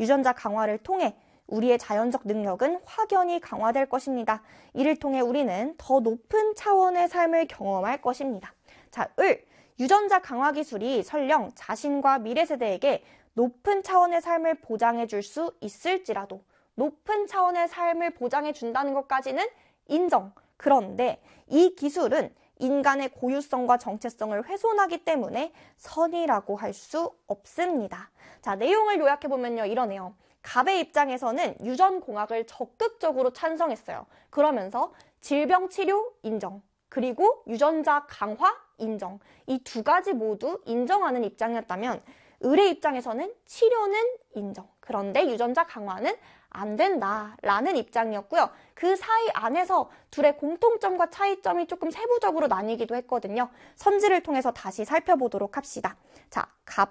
유전자 강화를 통해 우리의 자연적 능력은 확연히 강화될 것입니다. 이를 통해 우리는 더 높은 차원의 삶을 경험할 것입니다. 자, 유전자 강화 기술이 설령 자신과 미래 세대에게 높은 차원의 삶을 보장해 줄 수 있을지라도 높은 차원의 삶을 보장해 준다는 것까지는 인정. 그런데 이 기술은 인간의 고유성과 정체성을 훼손하기 때문에 선이라고 할 수 없습니다. 자, 내용을 요약해보면요, 이러네요. 갑의 입장에서는 유전공학을 적극적으로 찬성했어요. 그러면서 질병 치료 인정, 그리고 유전자 강화 인정. 이 두 가지 모두 인정하는 입장이었다면 을의 입장에서는 치료는 인정. 그런데 유전자 강화는 안 된다라는 입장이었고요. 그 사이 안에서 둘의 공통점과 차이점이 조금 세부적으로 나뉘기도 했거든요. 선지를 통해서 다시 살펴보도록 합시다. 자,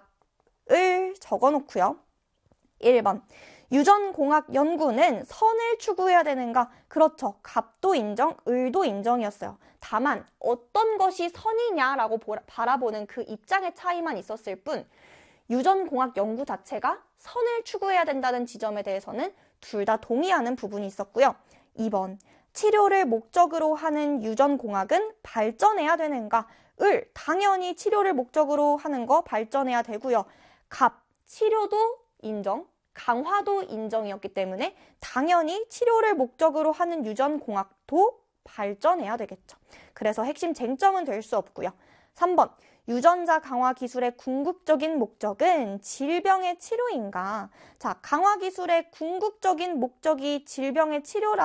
갑을 적어놓고요. 1번. 유전공학 연구는 선을 추구해야 되는가? 그렇죠. 갑도 인정, 을도 인정이었어요. 다만 어떤 것이 선이냐라고 바라보는 그 입장의 차이만 있었을 뿐 유전공학 연구 자체가 선을 추구해야 된다는 지점에 대해서는 둘 다 동의하는 부분이 있었고요. 2번. 치료를 목적으로 하는 유전공학은 발전해야 되는가? 당연히 치료를 목적으로 하는 거 발전해야 되고요. 갑, 치료도 인정, 강화도 인정이었기 때문에 당연히 치료를 목적으로 하는 유전공학도 발전해야 되겠죠. 그래서 핵심 쟁점은 될 수 없고요. 3번. 유전자 강화 기술의 궁극적인 목적은 질병의 치료인가? 자, 강화 기술의 궁극적인 목적이 질병의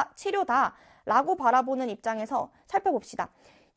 치료다라고 바라보는 입장에서 살펴봅시다.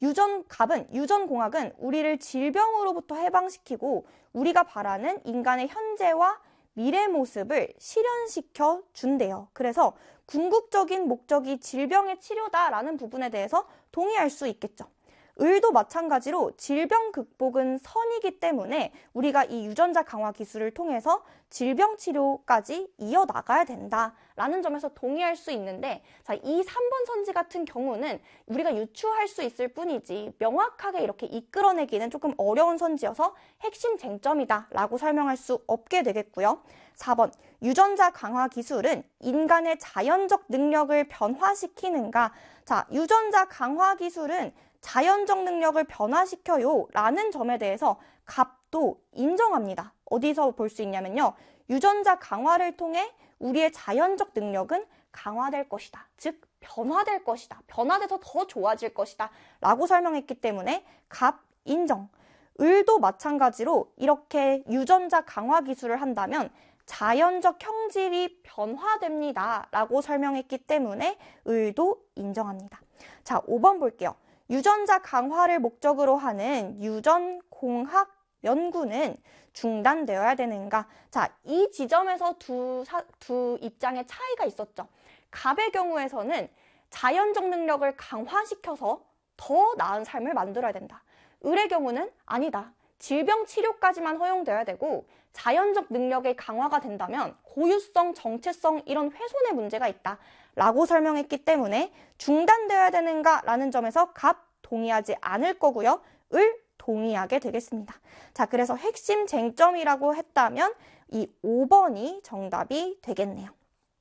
유전공학은 우리를 질병으로부터 해방시키고 우리가 바라는 인간의 현재와 미래 모습을 실현시켜 준대요. 그래서 궁극적인 목적이 질병의 치료다라는 부분에 대해서 동의할 수 있겠죠. 을도 마찬가지로 질병 극복은 선이기 때문에 우리가 이 유전자 강화 기술을 통해서 질병 치료까지 이어나가야 된다라는 점에서 동의할 수 있는데, 자, 이 3번 선지 같은 경우는 우리가 유추할 수 있을 뿐이지 명확하게 이렇게 이끌어내기는 조금 어려운 선지여서 핵심 쟁점이다라고 설명할 수 없게 되겠고요. 4번. 유전자 강화 기술은 인간의 자연적 능력을 변화시키는가? 자, 유전자 강화 기술은 자연적 능력을 변화시켜요 라는 점에 대해서 갑도 인정합니다. 어디서 볼 수 있냐면요. 유전자 강화를 통해 우리의 자연적 능력은 강화될 것이다. 즉 변화될 것이다. 변화돼서 더 좋아질 것이다 라고 설명했기 때문에 갑 인정. 을도 마찬가지로 이렇게 유전자 강화 기술을 한다면 자연적 형질이 변화됩니다 라고 설명했기 때문에 을도 인정합니다. 자, 5번 볼게요. 유전자 강화를 목적으로 하는 유전공학 연구는 중단되어야 되는가? 자, 이 지점에서 두 입장의 차이가 있었죠. 갑의 경우에서는 자연적 능력을 강화시켜서 더 나은 삶을 만들어야 된다. 을의 경우는 아니다. 질병 치료까지만 허용되어야 되고 자연적 능력의 강화가 된다면 고유성, 정체성 이런 훼손의 문제가 있다 라고 설명했기 때문에 중단되어야 되는가 라는 점에서 갑 동의하지 않을 거고요. 을 동의하게 되겠습니다. 자, 그래서 핵심 쟁점이라고 했다면 이 5번이 정답이 되겠네요.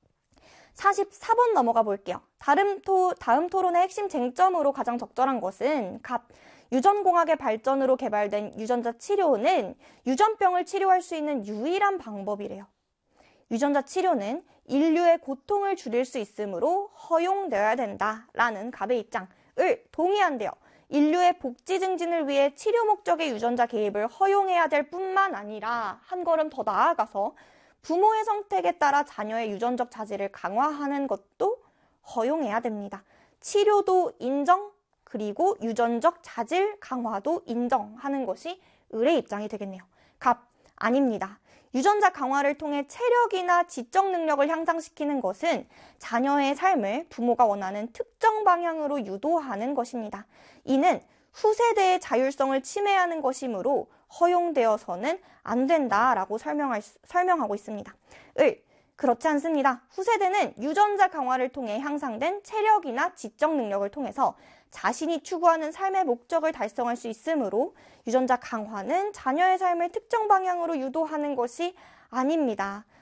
44번 넘어가 볼게요. 다음 토론의 핵심 쟁점으로 가장 적절한 것은 갑. 유전공학의 발전으로 개발된 유전자 치료는 유전병을 치료할 수 있는 유일한 방법이래요. 유전자 치료는 인류의 고통을 줄일 수 있으므로 허용되어야 된다라는 갑의 입장을 동의한대요. 인류의 복지 증진을 위해 치료 목적의 유전자 개입을 허용해야 될 뿐만 아니라 한 걸음 더 나아가서 부모의 선택에 따라 자녀의 유전적 자질을 강화하는 것도 허용해야 됩니다. 치료도 인정, 그리고 유전적 자질 강화도 인정하는 것이 을의 입장이 되겠네요. 갑, 아닙니다. 유전자 강화를 통해 체력이나 지적 능력을 향상시키는 것은 자녀의 삶을 부모가 원하는 특정 방향으로 유도하는 것입니다. 이는 후세대의 자율성을 침해하는 것이므로 허용되어서는 안 된다라고 설명하고 있습니다. 그렇지 않습니다. 후세대는 유전자 강화를 통해 향상된 체력이나 지적 능력을 통해서 자신이 추구하는 삶의 목적을 달성할 수 있으므로 유전자 강화는 자녀의 삶을 특정 방향으로 유도하는 것이 아닙니다.